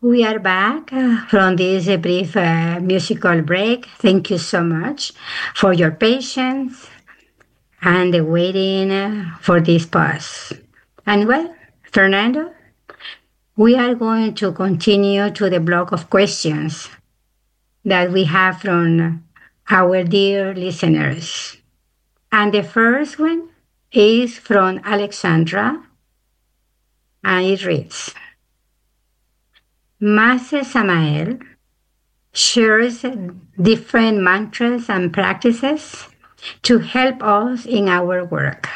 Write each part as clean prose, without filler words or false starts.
We are back from this brief musical break. Thank you so much for your patience and the waiting for this pause. And well, Fernando, we are going to continue to the block of questions that we have from our dear listeners. And the first one is from Alexandra, and it reads, Master Samael shares different mantras and practices to help us in our work.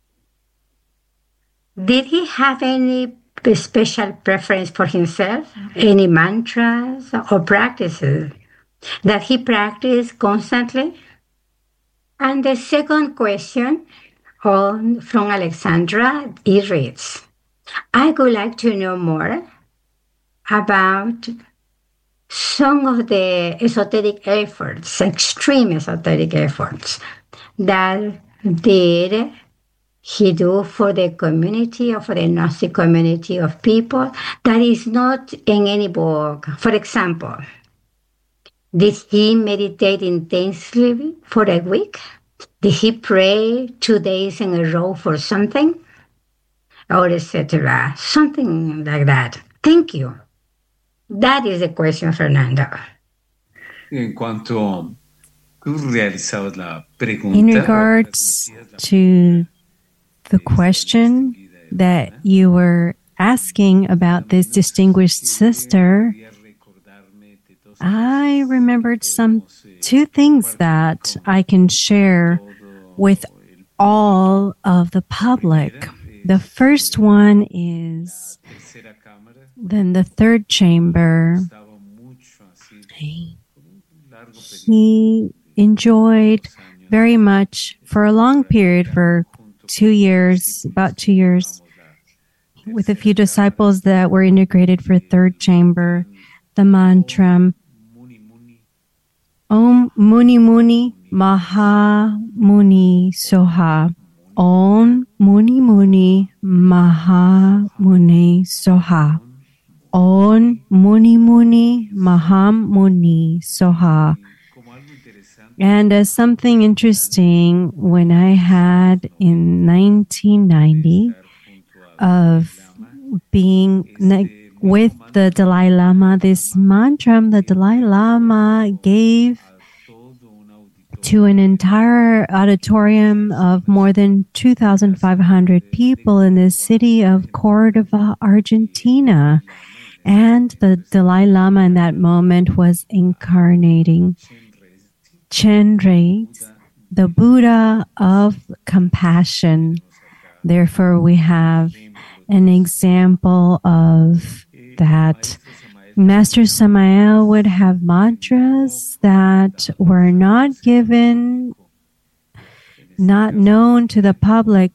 Did he have any special preference for himself? Any mantras or practices that he practiced constantly? And the second question from Alexandra, it reads, I would like to know more about some of the esoteric efforts, extreme esoteric efforts, that did he do for the community or for the Gnostic community of people that is not in any book. For example, did he meditate intensely for a week? Did he pray 2 days in a row for something? Or etc. Something like that. Thank you. That is the question, Fernando. En cuanto tú realizabas la pregunta, in regards to the question that you were asking about this distinguished sister, I remembered two things that I can share with all of the public. The first one is then the third chamber. He enjoyed very much for a long period, for 2 years, about 2 years, with a few disciples that were integrated for third chamber, the mantra Om Muni Muni Maha Muni Soha. Om Muni Muni Maha Muni Soha. Om Muni Muni Maha Muni Soha. And something interesting, when I had in 1990 of being with the Dalai Lama, this mantra the Dalai Lama gave to an entire auditorium of more than 2,500 people in the city of Córdoba, Argentina. And the Dalai Lama in that moment was incarnating Chenrezig, the Buddha of compassion. Therefore, we have an example of that. Master Samael would have mantras that were not given, not known to the public,